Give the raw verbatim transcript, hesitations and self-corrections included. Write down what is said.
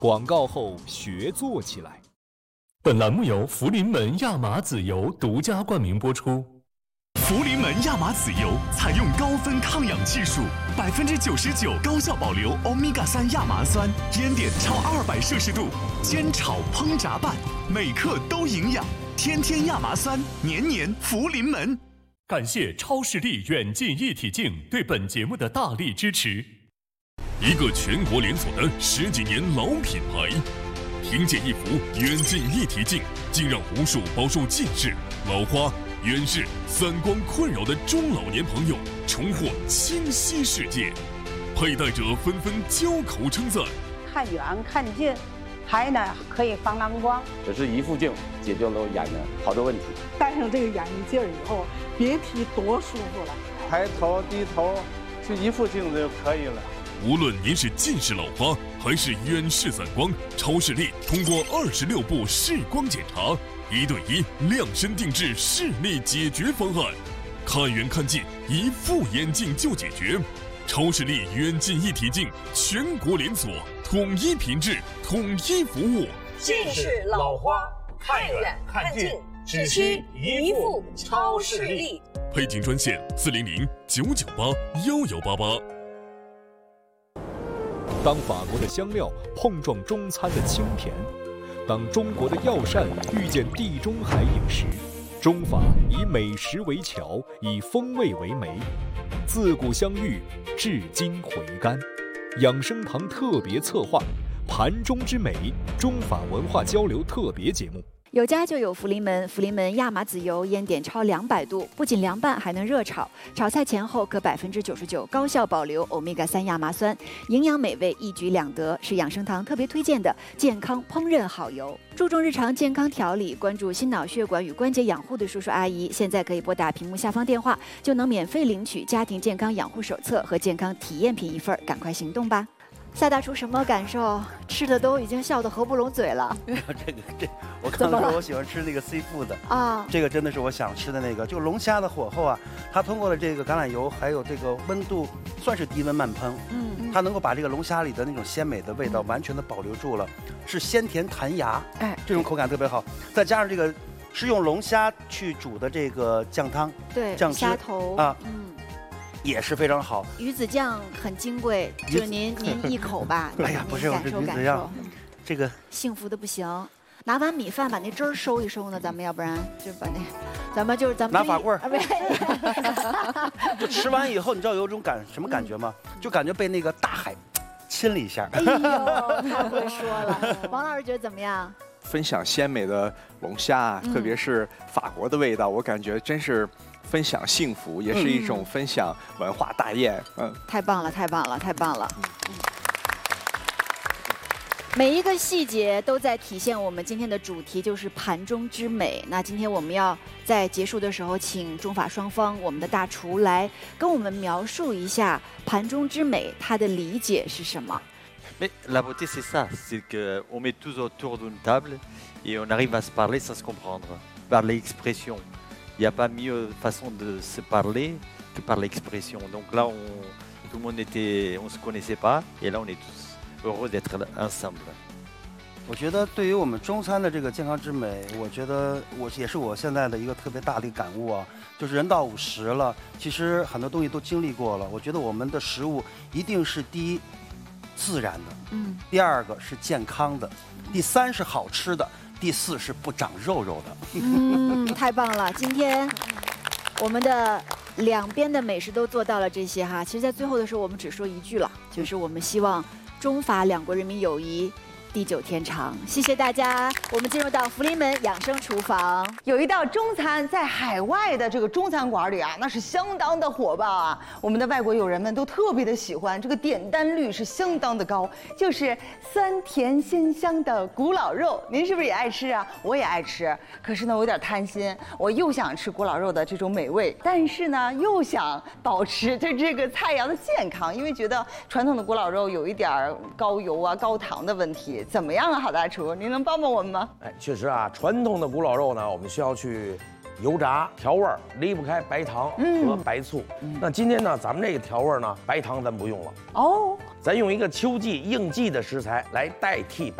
广告后学做起来。 本栏目由福临门亚麻籽油独家冠名播出。 福临门亚麻籽油采用高分抗氧技术，百分之九十九高效保留欧米伽三亚麻酸，烟点超二百摄氏度，煎炒烹炸拌，每克都营养。天天亚麻酸，年年福临门。 感谢超视力远近一体镜对本节目的大力支持。 一个全国连锁的十几年老品牌，凭借一副远近一体镜，竟让无数饱受近视、老花、远视、散光困扰的中老年朋友重获清晰世界。佩戴者纷纷交口称赞： 看远看近，还呢可以防蓝光。 只是一副镜解决了我眼的好多问题。 戴上这个眼镜以后，别提多舒服了。 抬头低头，就一副镜子就可以了。 无论您是近视老花还是远视散光，超视力通过二十六步视光检查，一对一量身定制视力解决方案，看远看近一副眼镜就解决。超视力远近一体镜全国连锁，统一品质，统一服务。 近视老花看远看近，只需一副超视力。 配镜专线四零零九九八幺幺八八。 当法国的香料碰撞中餐的清甜，当中国的药膳遇见地中海饮食，中法以美食为桥，以风味为媒，自古相遇，至今回甘。养生堂特别策划盘中之美中法文化交流特别节目。 有家就有福临门，福临门亚麻籽油烟点超两百度，不仅凉拌，还能热炒。炒菜前后可百分之九十九高效保留欧米伽三亚麻酸，营养美味一举两得，是养生堂特别推荐的健康烹饪好油。注重日常健康调理，关注心脑血管与关节养护的叔叔阿姨，现在可以拨打屏幕下方电话，就能免费领取家庭健康养护手册和健康体验品一份，赶快行动吧！夏大厨什么感受？吃的都已经笑得合不拢嘴了。 这个这，我刚才说我喜欢吃那个 seafood 啊， 这个真的是我想吃的那个。就龙虾的火候啊，它通过了这个橄榄油还有这个温度，算是低温慢烹，嗯，它能够把这个龙虾里的那种鲜美的味道完全的保留住了，是鲜甜弹牙，哎，这种口感特别好。再加上这个是用龙虾去煮的这个酱汤， 对， 酱汁虾头啊，嗯。也是非常好， 鱼子酱很金贵，就您您一口吧。 哎呀，不是，我这鱼子酱，这个幸福的不行。拿碗米饭把那汁儿收一收呢，咱们要不然就把那，咱们就是咱们拿法棍儿。就吃完以后，你知道有种感什么感觉吗？就感觉被那个大海亲了一下。 哎呦，太会说了。王老师觉得怎么样？ 分享鲜美的龙虾，嗯、特别是法国的味道，我感觉真是。分享幸福也是一种分享文化大宴，嗯， 太棒了，太棒了，太棒了。嗯，每一个细节都在体现我们今天的主题，就是盘中之美。那今天我们要在结束的时候，请中法双方我们的大厨来跟我们描述一下盘中之美，它的理解是什么 ？Mais la beauté c'est ça, c'est que on met tous autour d'une table et on arrive à se parler sans se comprendre par l'expression. Il n'y a pas mieux façon de se parler que par l'expression. Donc là, on, tout le monde était, on se connaissait pas, et là, on est tous heureux d'être ensemble. 我觉得对于我们中餐的这个健康之美，我觉得我也是我现在的一个特别大的一个感悟啊，就是人到五十了，其实很多东西都经历过了。我觉得我们的食物一定是第一自然的，嗯，第二个是健康的，第三是好吃的。第四是不长肉肉的。 嗯，太棒了！今天我们的两边的美食都做到了这些哈。其实，在最后的时候，我们只说一句了，就是我们希望中法两国人民友谊地久天长。谢谢大家，我们进入到福临门养生厨房。 有一道中餐在海外的这个中餐馆里啊，那是相当的火爆啊。我们的外国友人们都特别的喜欢，这个点单率是相当的高，就是酸甜鲜香的古老肉。您是不是也爱吃啊？我也爱吃，可是呢，我有点贪心，我又想吃古老肉的这种美味，但是呢，又想保持这这个菜肴的健康，因为觉得传统的古老肉有一点高油啊、高糖的问题。怎么样啊，郝大厨，您能帮帮我们吗？ 哎，确实啊，传统的古老肉呢，我们需要去油炸调味儿离不开白糖和白醋。嗯、那今天呢，咱们这个调味儿呢，白糖咱不用了。哦，咱用一个秋季应季的食材来代替白。